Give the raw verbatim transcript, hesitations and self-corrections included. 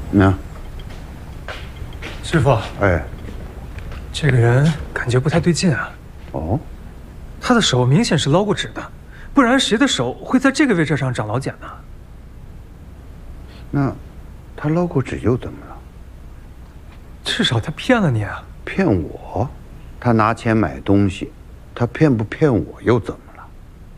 那， 师傅， 哎， 这个人感觉不太对劲啊。 哦， 他的手明显是捞过纸的，不然谁的手会在这个位置上长老茧呢？ 那，他捞过纸又怎么了？ 至少他骗了你啊！ 骗我？他拿钱买东西，他骗不骗我又怎么？